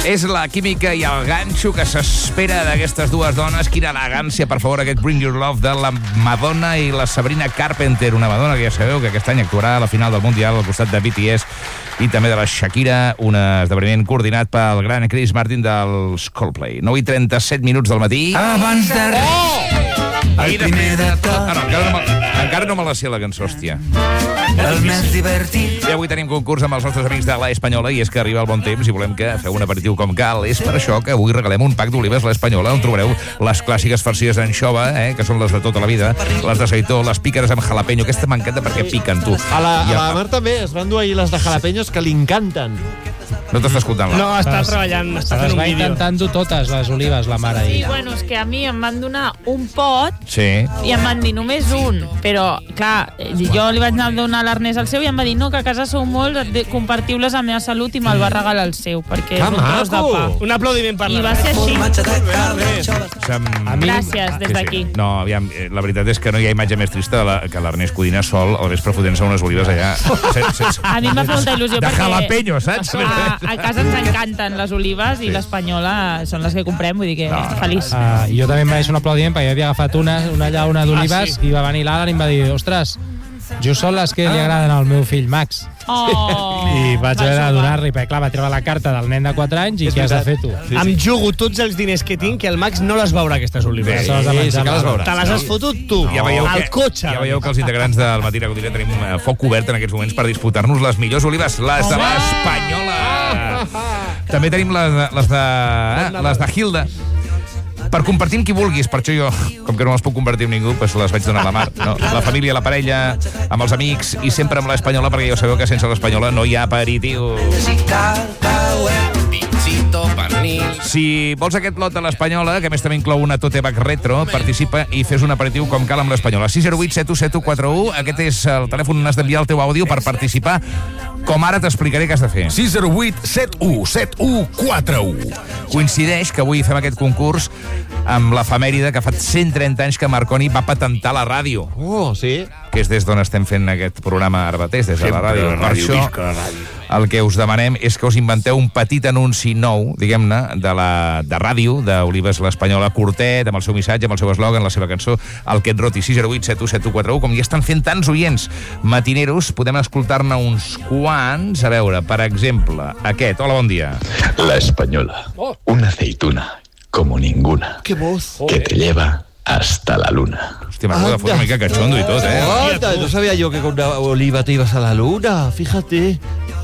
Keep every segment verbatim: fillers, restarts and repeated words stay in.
És la química i el ganxo que s'espera d'aquestes dues dones. Quina elegància, per favor, aquest Bring Your Love de la Madonna i la Sabrina Carpenter. Una Madonna que ja sabeu que aquest any actuarà a la final del Mundial al costat de B T S i també de la Shakira, un esdeveniment coordinat pel gran Chris Martin dels Coldplay. nou i trenta-set minuts del matí. Abans de res, oh! el primer de tot. Ah, no, encara, no me, encara no me la sé, la cançó, hòstia. El més divertit. I avui tenim concurs amb els nostres amics de l'Espanyola i és que arriba el bon temps i volem que feu un aperitiu com cal. És per això que avui regalem un pack d'olives l'Espanyola on trobareu les clàssiques farcides d'anxova, eh, que són les de tota la vida, les de seitó, les pícares amb jalapeño. Aquesta m'encanta perquè piquen, tu. A la, I a la Mar també es van dur ahir les de jalapeños que li encanten. No t'està escoltant, la? No, està treballant, està fent un va vídeo. intentant dur totes les olives, la mare. Sí, bueno, és que a mi em van donar un pot Sí. i em van dir només un, però, clar, jo li vaig anar a donar l'Ernest al seu i em va dir, no, que a casa sou molts, compartiu-les a la meva salut, i me'l va regalar el seu, perquè és un tros de pa. Un aplaudiment per I la va ser així. A mi... Gràcies, des d'aquí. No, aviam, la veritat és que no hi ha imatge més trista de la, que l'Ernest Codina sol al vespre fotent-se unes olives allà. A mi em va fer molta il·lusió de perquè... jalapeño, saps? A, a casa ens encanten les olives i l'Espanyola són les que comprem, vull dir que no, feliç. Uh, jo també em va deixar un aplaudiment perquè havia agafat una, una llauna d'olives Ah, sí? i va venir l'Alan i em va dir, ostres, jo són les que li agraden al meu fill Max. Oh, I vaig va haver de jugar. donar-li, perquè clar, va treure la carta del nen de quatre anys i què has de fer tu? Sí, Em sí. jugo tots els diners que tinc que el Max no les veurà, aquestes olives. Sí, sí, sí que les veurà. Te les has fotut tu, Ja veieu, al que, cotxe. ja veieu que els integrants del Matí de Codina tenim eh, foc obert en aquests moments per disputar-nos les millors olives, les de l'Espanyola. També tenim les de, les de, eh, les de Hilda. Per compartir amb qui vulguis, per això jo, com que no les puc compartir amb ningú, doncs les vaig donar a la Mar. No? La família, la parella, amb els amics i sempre amb l'Espanyola, perquè ja sabeu que sense l'Espanyola no hi ha aperitiu. Si vols aquest lot de l'Espanyola, que a més també inclou una tote bag retro, participa i fes un aperitiu com cal amb l'Espanyola. sis zero vuit set u set u quatre u, aquest és el telèfon on has d'enviar el teu àudio per participar, com ara t'explicaré què has de fer. sis zero vuit set u set u quatre u. Coincideix que avui fem aquest concurs amb l'efemèride que fa cent trenta anys que Marconi va patentar la ràdio, Oh, sí? que és des d'on estem fent aquest programa ara mateix, des de la ràdio. la Per ràdio, això, visca la ràdio. el que us demanem és que us inventeu un petit anunci nou, diguem-ne, de, la, de ràdio, d'Olives l'Espanyola, curtet, amb el seu missatge, amb el seu eslògan, la seva cançó, el que et roti, sis zero vuit set u set u quatre u, com ja estan fent tants oients matineros, podem escoltar-ne uns quants. A veure, per exemple, aquest. Hola, bon dia. La Española, una aceituna como ninguna, Que voz. que te lleva hasta la luna. Hòstia, m'ha de fotre una mica cachondo i tot, eh? Anda, no sabía yo que con una oliva te ibas a la luna, fíjate.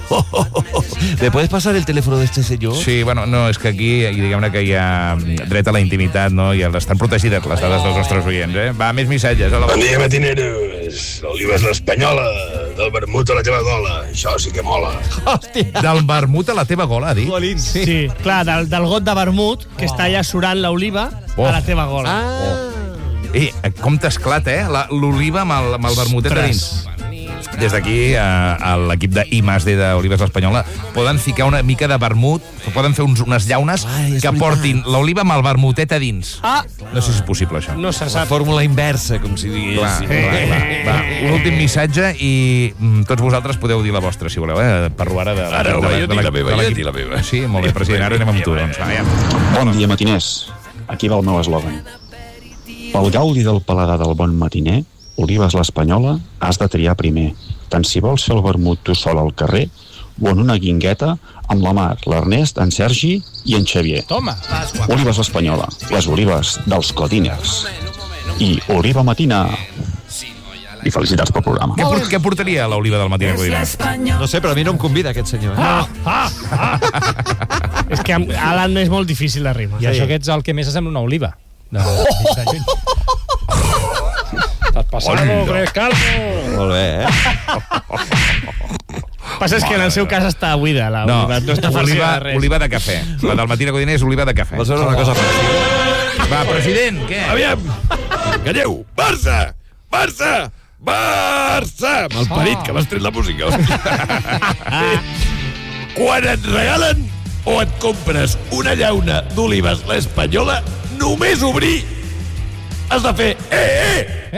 ¿Me puedes pasar el teléfono de este señor? Sí, bueno, no, és que aquí, diguem-ne que hi ha dret a la intimitat, no? I estan protegides les dades dels nostres oients, eh? Va, més missatges. Hola, Bon dia, matineros. L'oliva és l'Espanyola, del vermut a la teva gola. Això sí que mola. Hòstia. del vermut a la teva gola, ha dit? Jolín. Sí, sí, clar, del, del got de vermut, que està allà surant l'oliva Oh. a la teva gola. Ah. Eh, com t'esclata, eh? La- L'oliva amb, el, amb el vermutet a dins. Des d'aquí, eh, a l'equip de I més D d'Olives l'Espanyola poden ficar una mica de vermut, poden fer uns, unes llaunes Ai, és que veritat. portin l'oliva amb el vermutet a dins. Ah, No sé si és possible, això. no se La sap. fórmula inversa, com si digués. Clar, clar, clar. Va, un últim missatge i mm, tots vosaltres podeu dir la vostra, si voleu, eh? Parlo ara de... de, Ara, de, home, de, jo de, dic la de, meva, de jo l'equip. dic la meva. Sí, molt bé, president, ara anem amb tu, doncs. Va, ja. Bon dia, matiners. Aquí va el meu eslògan. Pel gaudi del paladar del bon matiner, Olives l'Espanyola has de triar primer, tant si vols fer el vermut tu sol al carrer o en una guingueta amb la Mar, l'Ernest, en Sergi i en Xavier. Toma! Olives l'Espanyola, les olives dels codines. I Oliva Matina. I felicitats pel programa. Què, por què portaria l'oliva del matí de Codina? No sé, però a mi no em convida aquest senyor. Eh? És que amb Alan és molt difícil de rimar. I això que ets el que més sembla una oliva. De, de lluny. T'has passat, crees calvo? Molt bé, eh? Passa és que en el seu cas està buida la No, oliva. No està farcida oliva, de res. oliva de cafè. La del matí de Codina és oliva de cafè. Vols veure una cosa fàcil? Va, president, què? Aviam! Calleu! Barça! Barça! Barça! Malparit, que m'has tret la música. Quan et regalen o et compres una llauna d'olives l'Espanyola, només obrir has de fer eh, eh,